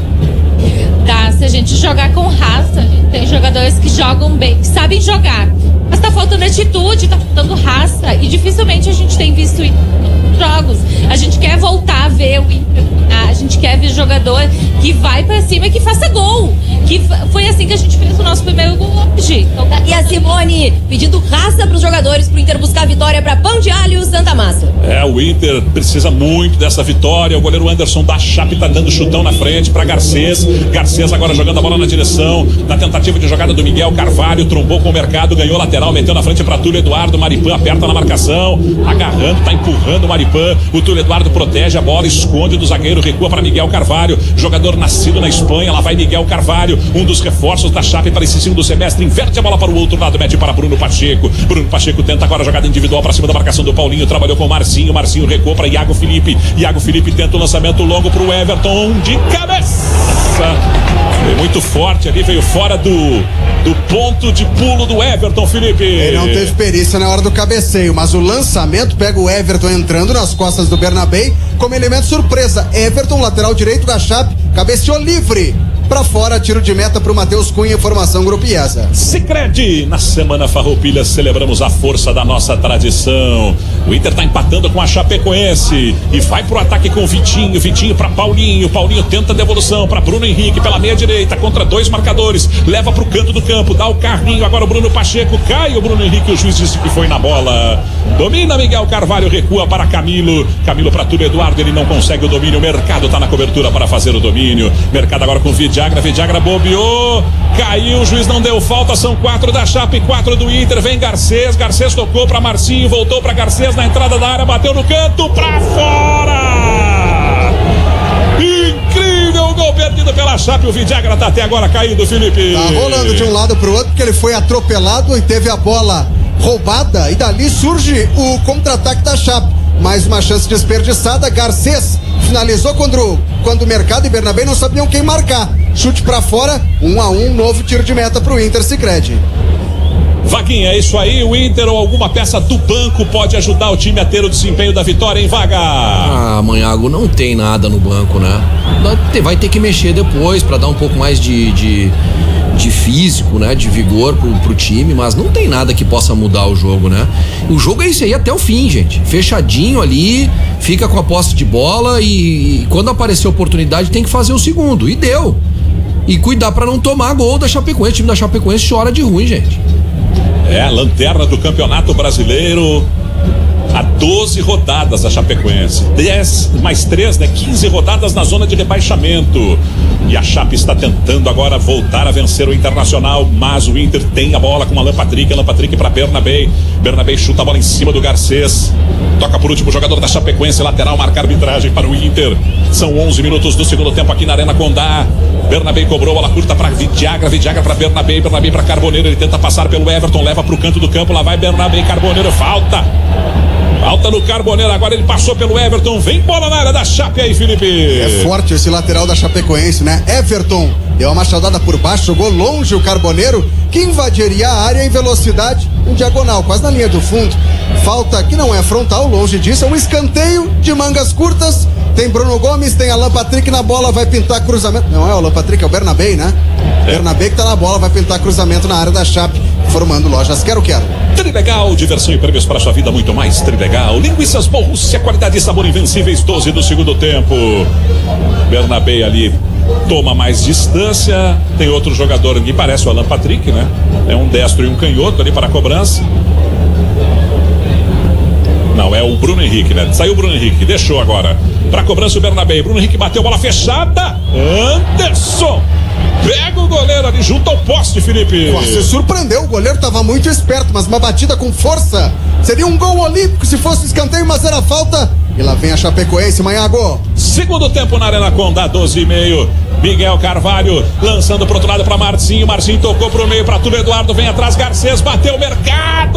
Tá, se a gente jogar com raça, a gente tem jogadores que jogam bem, que sabem jogar. Mas tá faltando atitude, tá faltando raça. E dificilmente a gente tem visto isso nos jogos. A gente quer voltar a ver o Inter. A gente quer ver jogador que vai pra cima e que faça gol. Que foi assim que a gente fez o nosso primeiro gol hoje. Então, e a Simone pedindo raça pros jogadores pro Inter buscar a vitória pra Pão de Alho e Santa Massa. É, o Inter precisa muito dessa vitória. O goleiro Anderson da Chape tá dando chutão na frente pra Garcês. Garcês agora jogando a bola na direção. Na tentativa de jogada do Miguel Carvalho, trombou com o Mercado, ganhou lateral, meteu na frente pra Túlio Eduardo. Maripan aperta na marcação, agarrando, tá empurrando o Maripan. O Túlio Eduardo protege a bola, esconde do zagueiro, recua para Miguel Carvalho, jogador nascido na Espanha. Lá vai Miguel Carvalho, um dos reforços da Chape para esse segundo semestre, inverte a bola para o outro lado, mete para Bruno Pacheco. Bruno Pacheco tenta agora a jogada individual para cima da marcação do Paulinho, trabalhou com o Marcinho, Marcinho recuou para Iago Felipe, Iago Felipe tenta o lançamento longo para o Everton, de cabeça, foi muito forte ali, veio fora do do ponto de pulo do Everton, Felipe. Ele não teve perícia na hora do cabeceio, mas o lançamento pega o Everton entrando nas costas do Bernabé como elemento surpresa. Everton, lateral direito da Chape, cabeceou livre. Pra fora, tiro de meta pro Matheus Cunha, formação Grupo IESA. Sicredi, na Semana Farroupilha celebramos a força da nossa tradição. O Inter tá empatando com a Chapecoense e vai pro ataque com o Vitinho, Vitinho pra Paulinho, Paulinho tenta a devolução pra Bruno Henrique pela meia direita, contra dois marcadores, leva pro canto do campo, dá o carrinho, agora o Bruno Pacheco, cai o Bruno Henrique, o juiz disse que foi na bola. Domina Miguel Carvalho, recua para Camilo, Camilo pra Túlio Eduardo, ele não consegue o domínio, o Mercado tá na cobertura para fazer o domínio, Mercado agora com o Vidiagra, Vidiagra bobeou, caiu, o juiz não deu falta, são quatro da Chape, quatro do Inter, vem Garcês, Garcês tocou pra Marcinho, voltou pra Garcês na entrada da área, bateu no canto, pra fora! Incrível, gol perdido pela Chape, o Vidiagra tá até agora caído, Felipe. Tá rolando de um lado pro outro, porque ele foi atropelado e teve a bola roubada, e dali surge o contra-ataque da Chape. Mais uma chance desperdiçada, Garcês finalizou quando, quando o Mercado e Bernabé não sabiam quem marcar. Chute pra fora, um a um, novo tiro de meta pro Inter Sicredi. Vaguinha, é isso aí, o Inter ou alguma peça do banco pode ajudar o time a ter o desempenho da vitória, hein, Vaga? Ah, Manhago, não tem nada no banco, né? Vai ter que mexer depois pra dar um pouco mais de, de, de físico, né? De vigor pro, pro time, mas não tem nada que possa mudar o jogo, né? O jogo é isso aí até o fim, gente. Fechadinho ali, fica com a posse de bola e, e quando aparecer oportunidade tem que fazer o segundo. E deu. E cuidar pra não tomar gol da Chapecoense. O time da Chapecoense chora de ruim, gente. É a lanterna do Campeonato Brasileiro. Há doze rodadas a Chapecoense, dez mais três, né? quinze rodadas na zona de rebaixamento. E a Chape está tentando agora voltar a vencer o Internacional, mas o Inter tem a bola com Alan Patrick, Alan Patrick para Bernabé. Bernabé chuta a bola em cima do Garcês. Toca por último o jogador da Chapecoense, lateral, marca a arbitragem para o Inter. São onze minutos do segundo tempo aqui na Arena Condá. Bernabé cobrou, bola curta para Vidiagra, Vidiagra para Bernabé, Bernabé para Carboneiro, ele tenta passar pelo Everton, leva para o canto do campo, lá vai Bernabé, Carboneiro, falta. Falta no Carboneiro, agora ele passou pelo Everton, vem bola na área da Chape aí, Felipe. É forte esse lateral da Chapecoense, né? Everton deu uma machadada por baixo, jogou longe o Carboneiro, que invadiria a área em velocidade, em diagonal, quase na linha do fundo. Falta que não é frontal, longe disso, é um escanteio de mangas curtas. Tem Bruno Gomes, tem Alan Patrick na bola, vai pintar cruzamento. Não é o Alan Patrick, é o Bernabé, né? É. Bernabé que tá na bola, vai pintar cruzamento na área da Chape, formando Lojas Quero Quero. Trilegal, diversão e prêmios para sua vida, muito mais. Trilegal, linguiças Borrússia, qualidade e sabor invencíveis, doze do segundo tempo. Bernabé ali toma mais distância. Tem outro jogador que parece o Alan Patrick, né? É um destro e um canhoto ali para a cobrança. Não, é o Bruno Henrique, né? Saiu o Bruno Henrique, deixou agora pra cobrança o Bernabé. Bruno Henrique bateu, bola fechada. Anderson pega o goleiro ali junto ao poste, Felipe. Você surpreendeu, o goleiro tava muito esperto, mas uma batida com força. Seria um gol olímpico se fosse escanteio, mas era falta. E lá vem a Chapecoense, Manhago. Segundo tempo na Arena Condá, doze e meio. Miguel Carvalho lançando pro outro lado pra Marcinho. Marcinho tocou pro meio pra Túlio Eduardo. Vem atrás, Garcês bateu o Mercado.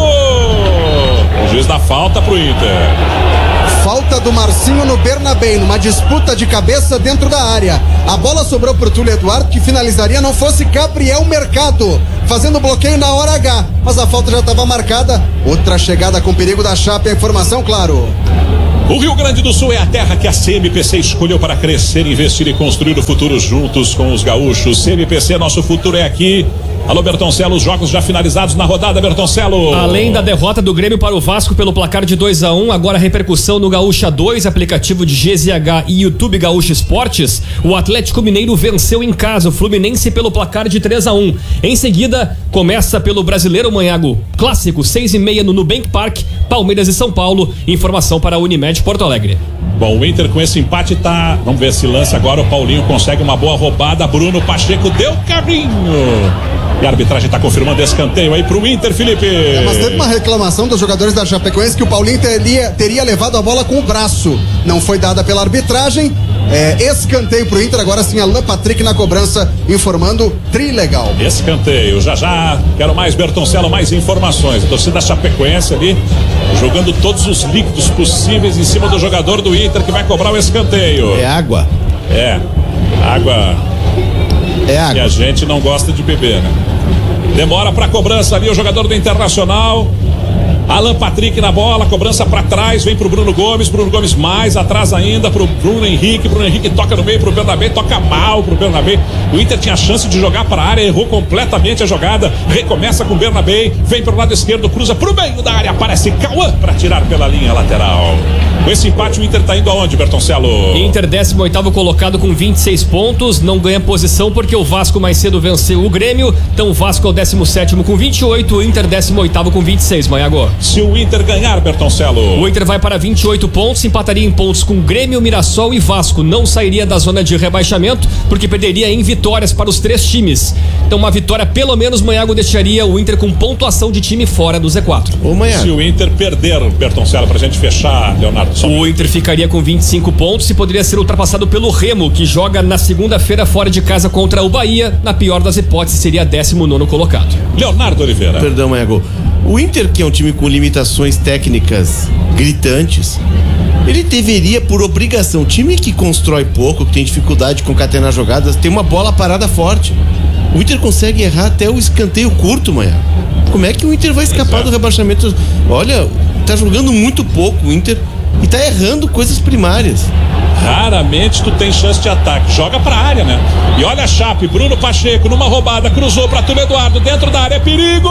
O juiz dá falta pro Inter. Falta do Marcinho no Bernabé, numa disputa de cabeça dentro da área. A bola sobrou pro Túlio Eduardo, que finalizaria não fosse Gabriel Mercado, fazendo bloqueio na hora H. Mas a falta já estava marcada. Outra chegada com perigo da Chape, a informação, claro. O Rio Grande do Sul é a terra que a C M P C escolheu para crescer, investir e construir o futuro juntos com os gaúchos. C M P C, nosso futuro é aqui. Alô, Bertoncelo, os jogos já finalizados na rodada, Bertoncelo. Além da derrota do Grêmio para o Vasco pelo placar de dois a um, agora a repercussão no Gaúcha dois, aplicativo de G Z H e YouTube Gaúcha Esportes. O Atlético Mineiro venceu em casa o Fluminense pelo placar de três a um. Em seguida, começa pelo Brasileiro Manhago Clássico, seis e meia no Nubank Park, Palmeiras e São Paulo. Informação para a Unimed Porto Alegre. Bom, o Inter com esse empate tá... Vamos ver se lance agora. O Paulinho consegue uma boa roubada. Bruno Pacheco deu carrinho. E a arbitragem tá confirmando escanteio aí pro Inter, Felipe. É, mas teve uma reclamação dos jogadores da Chapecoense que o Paulinho teria, teria levado a bola com o braço. Não foi dada pela arbitragem. É, escanteio pro Inter, agora sim Alan Patrick na cobrança, informando trilegal. Escanteio, já já quero mais, Bertoncelo, mais informações. A torcida da Chapecoense ali jogando todos os líquidos possíveis em cima do jogador do Inter que vai cobrar o escanteio. É água. É, água. É água. Que a gente não gosta de beber, né? Demora pra cobrança ali o jogador do Internacional. Alan Patrick na bola, cobrança pra trás, vem pro Bruno Gomes, Bruno Gomes mais atrás ainda pro Bruno Henrique, Bruno Henrique toca no meio pro Bernabé, toca mal pro Bernabé. O Inter tinha chance de jogar pra área, errou completamente a jogada, recomeça com o Bernabé, vem pro lado esquerdo, cruza pro meio da área, aparece Cauã pra tirar pela linha lateral. Com esse empate o Inter tá indo aonde, Bertoncelo? Inter décimo oitavo colocado com vinte e seis pontos, não ganha posição porque o Vasco mais cedo venceu o Grêmio, então o Vasco é o décimo sétimo com vinte e oito, o Inter décimo oitavo com vinte e seis, Manhago. Se o Inter ganhar, Bertoncelo. O Inter vai para vinte e oito pontos, empataria em pontos com Grêmio, Mirassol e Vasco. Não sairia da zona de rebaixamento, porque perderia em vitórias para os três times. Então uma vitória, pelo menos, Manhago deixaria o Inter com pontuação de time fora do Z quatro. Ô, Se o Inter perder, Bertoncelo, pra gente fechar, Leonardo. Só o Inter ficaria com vinte e cinco pontos e poderia ser ultrapassado pelo Remo, que joga na segunda-feira fora de casa contra o Bahia. Na pior das hipóteses, seria décimo nono colocado. Leonardo Oliveira. Perdão, Manhago. O Inter, que é um time com limitações técnicas gritantes, ele deveria, por obrigação, time que constrói pouco, que tem dificuldade de concatenar jogadas, tem uma bola parada forte. O Inter consegue errar até o escanteio curto, Manhago. Como é que o Inter vai escapar do rebaixamento? Olha, tá jogando muito pouco o Inter e tá errando coisas primárias. Raramente tu tem chance de ataque, joga pra área, né? E olha a Chape, Bruno Pacheco numa roubada, cruzou pra Túlio Eduardo, dentro da área, perigo!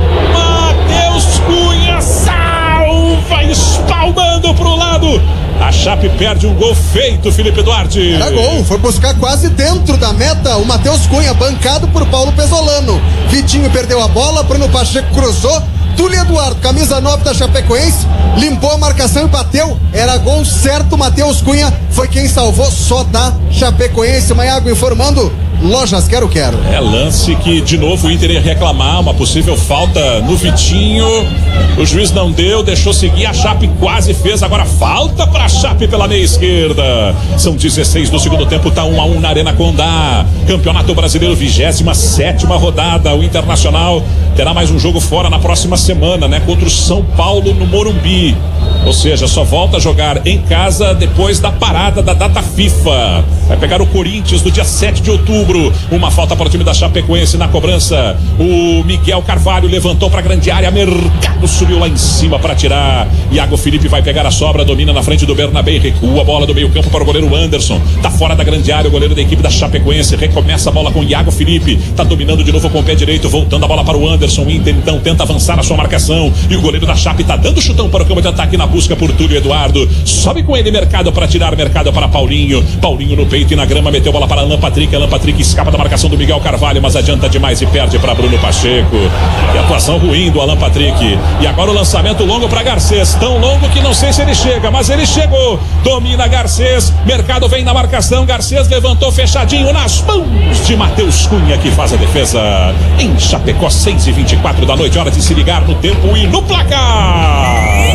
Matheus Cunha salva, espalmando pro lado. A Chape perde um gol feito, Felipe Duarte. Era gol, foi buscar quase dentro da meta o Matheus Cunha, bancado por Paulo Pesolano. Vitinho perdeu a bola, Bruno Pacheco cruzou. Túlio Eduardo, camisa nove da Chapecoense, limpou a marcação e bateu. Era gol certo, Matheus Cunha foi quem salvou, só da Chapecoense. Manhago informando, Lojas Quero Quero. É lance que de novo o Inter ia reclamar, uma possível falta no Vitinho. O juiz não deu, deixou seguir, a Chape quase fez, agora falta pra Chape pela meia esquerda. São dezesseis do segundo tempo, tá um a um na Arena Condá. Campeonato Brasileiro, vigésima sétima rodada. O Internacional terá mais um jogo fora na próxima semana, né? Contra o São Paulo no Morumbi. Ou seja, só volta a jogar em casa depois da parada da data FIFA. Vai pegar o Corinthians no dia sete de outubro. Uma falta para o time da Chapecoense na cobrança. O Miguel Carvalho levantou para a grande área. Mercado subiu lá em cima para tirar. Iago Felipe vai pegar a sobra, domina na frente do Bernabé. Recua a bola do meio campo para o goleiro Anderson. Tá fora da grande área o goleiro da equipe da Chapecoense. Recomeça a bola com Iago Felipe. Tá dominando de novo com o pé direito. Voltando a bola para o Anderson. O Inter então tenta avançar a sua marcação. E o goleiro da Chape tá dando chutão para o campo de ataque na busca por Túlio Eduardo. Sobe com ele Mercado para tirar. Mercado para Paulinho. Paulinho no peito e na grama. Meteu bola para Alan Patrick. Alan Patrick escapa da marcação do Miguel Carvalho, mas adianta demais e perde para Bruno Pacheco. E atuação ruim do Alan Patrick. E agora o lançamento longo para Garcês. Tão longo que não sei se ele chega, mas ele chegou. Domina Garcês. Mercado vem na marcação. Garcês levantou fechadinho nas mãos de Matheus Cunha, que faz a defesa. Em Chapecó, seis e vinte e quatro da noite. Hora de se ligar no tempo e no placar.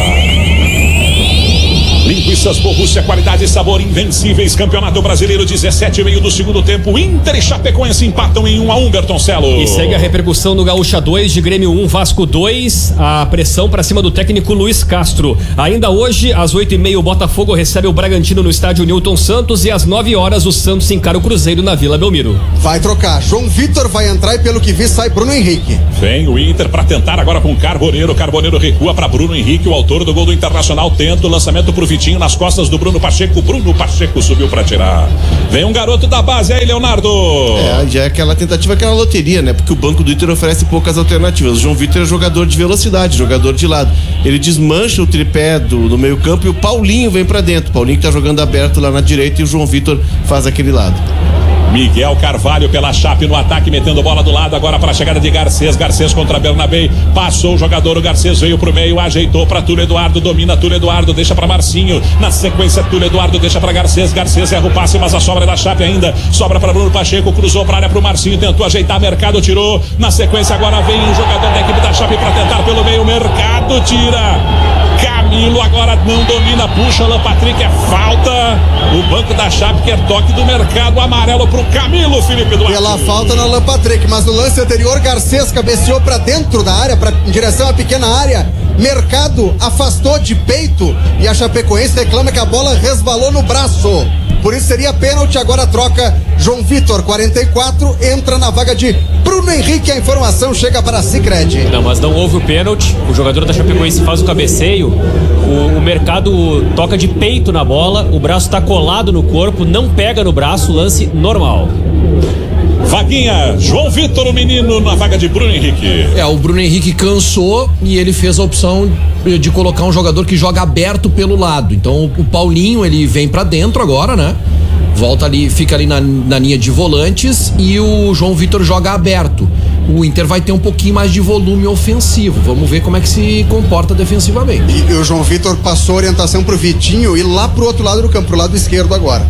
Linguiças Borrússia, qualidade e sabor invencíveis. Campeonato Brasileiro, dezessete e meio do segundo tempo. Inter e Chapecoense empatam em um a um, Bertoncelo. E segue a repercussão no Gaúcha dois, de Grêmio um, Vasco dois. A pressão para cima do técnico Luiz Castro. Ainda hoje, às oito e meia, o Botafogo recebe o Bragantino no estádio Newton Santos. E às nove horas, o Santos encara o Cruzeiro na Vila Belmiro. Vai trocar. João Vitor vai entrar e, pelo que vi, sai Bruno Henrique. Vem o Inter para tentar agora com Carboneiro. Carboneiro recua para Bruno Henrique, o autor do gol do Internacional. Tenta o lançamento pro Vitinho nas costas do Bruno Pacheco. Bruno Pacheco subiu para tirar. Vem um garoto da base aí, Leonardo. É, já é aquela tentativa, aquela loteria, né? Porque o banco do Inter oferece poucas alternativas. O João Vitor é jogador de velocidade, jogador de lado. Ele desmancha o tripé do, do meio campo e o Paulinho vem para dentro. O Paulinho que tá jogando aberto lá na direita e o João Vitor faz aquele lado. Miguel Carvalho pela Chape no ataque, metendo bola do lado agora para a chegada de Garcês. Garcês contra Bernabé. Passou o jogador, o Garcês veio pro meio, ajeitou para Túlio Eduardo, domina Túlio Eduardo, deixa para Marcinho. Na sequência, Túlio Eduardo deixa para Garcês. Garcês erra o passe, mas a sobra é da Chape ainda. Sobra para Bruno Pacheco, cruzou para área pro Marcinho, tentou ajeitar, Mercado tirou. Na sequência, agora vem um jogador da equipe da Chape para tentar pelo meio. Mercado tira. Camilo agora não domina, puxa, Alan Patrick, é falta. O banco da Chape quer toque do Mercado, amarelo pro Camilo, Felipe Duarte. Pela falta no Alan Patrick, mas no lance anterior, Garcês cabeceou pra dentro da área, pra, em direção à pequena área. Mercado afastou de peito e a Chapecoense reclama que a bola resvalou no braço. Por isso seria pênalti. Agora troca João Vitor, quarenta e quatro, entra na vaga de Bruno Henrique. A informação chega para a Sicredi. Não, mas não houve o pênalti. O jogador da Chapecoense faz o cabeceio. O, o Mercado toca de peito na bola. O braço está colado no corpo, não pega no braço. Lance normal. Vaguinha, João Vitor, o menino, na vaga de Bruno Henrique. É, o Bruno Henrique cansou e ele fez a opção de colocar um jogador que joga aberto pelo lado. Então o Paulinho, ele vem pra dentro agora, né? Volta ali, fica ali na, na linha de volantes e o João Vitor joga aberto. O Inter vai ter um pouquinho mais de volume ofensivo. Vamos ver como é que se comporta defensivamente. E, e o João Vitor passou a orientação pro Vitinho e lá pro outro lado do campo, pro lado esquerdo agora.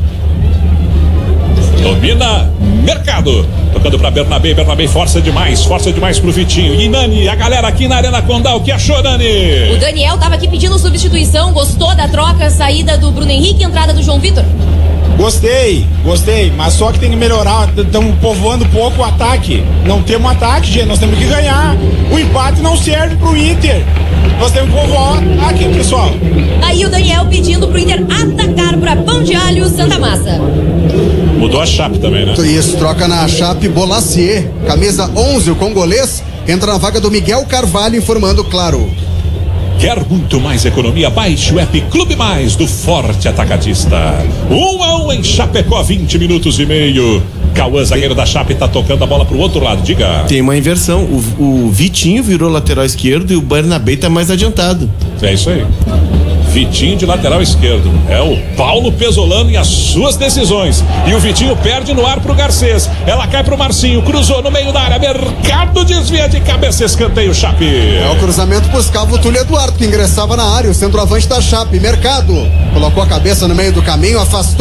Domina Mercado, tocando pra Bernabé. Bernabé força demais, força demais pro Vitinho. E Nani, a galera aqui na Arena Condá, o que achou, Nani? O Daniel tava aqui pedindo substituição, gostou da troca, saída do Bruno Henrique, entrada do João Vitor? Gostei, gostei, mas só que tem que melhorar. Estamos povoando pouco o ataque. Não temos ataque, gente, nós temos que ganhar. O empate não serve pro Inter. Nós temos que povoar o ataque, pessoal. Aí o Daniel pedindo pro Inter atacar pra Pão de Alho Santa Massa. Mudou a Chape também, né? Isso, troca na Chape Bolacier, camisa onze, o congolês, entra na vaga do Miguel Carvalho, informando, claro. Quer muito mais economia? Baixe o app Clube Mais do Forte Atacadista. Um a um em Chapecó, vinte minutos e meio. Cauã, zagueiro da Chape, tá tocando a bola pro outro lado, diga. Tem uma inversão, o, o Vitinho virou lateral esquerdo e o Bernabé tá mais adiantado. É isso aí. Vitinho de lateral esquerdo. É o Paulo Pesolano e as suas decisões. E o Vitinho perde no ar pro Garcês. Ela cai pro Marcinho, cruzou no meio da área. Mercado desvia de cabeça, escanteio Chape. É o cruzamento, buscava o Túlio Eduardo, que ingressava na área. O centroavante da Chape. Mercado colocou a cabeça no meio do caminho, afastou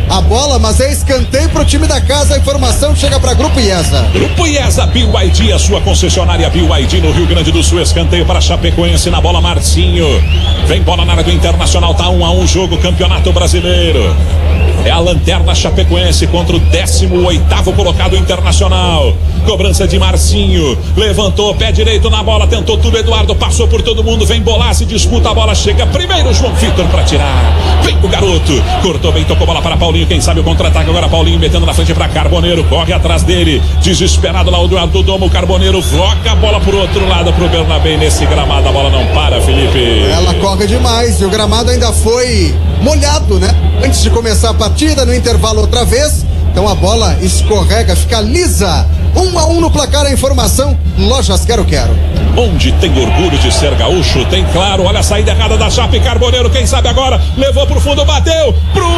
a bola, mas é escanteio pro time da casa. A informação chega para Grupo IESA. Grupo IESA, B Y D, a sua concessionária B Y D no Rio Grande do Sul. Escanteio para Chapecoense na bola, Marcinho. Vem bola na área do Internacional, tá um a um jogo, Campeonato Brasileiro. É a lanterna Chapecoense contra o décimo oitavo colocado Internacional. Cobrança de Marcinho. Levantou, pé direito na bola, tentou tudo. Eduardo passou por todo mundo. Vem bolar, se disputa a bola. Chega primeiro João Vitor para tirar. Vem o garoto. Cortou bem, tocou bola para Paulinho. Quem sabe o contra-ataque agora. Paulinho metendo na frente para Carboneiro. Corre atrás dele. Desesperado lá o Eduardo Domo. Carboneiro floca a bola pro outro lado pro Bernabé. Nesse gramado a bola não para, Felipe. Ela corre demais. E o gramado ainda foi molhado, né? Antes de começar a partida, no intervalo outra vez. Então a bola escorrega, fica lisa. Um a um no placar, a informação. Lojas Quero Quero. Onde tem orgulho de ser gaúcho, tem claro. Olha a saída errada da Chape. Carboneiro, quem sabe agora, levou pro fundo, bateu pro